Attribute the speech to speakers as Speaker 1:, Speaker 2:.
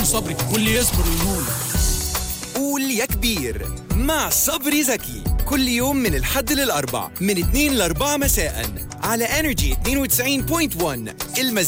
Speaker 1: صبري واللي يصبر ينول.
Speaker 2: قول يا كبير مع صبري زكي كل يوم من الحد للأربع من 2 ل4 مساء على Energy 92.1 المزيد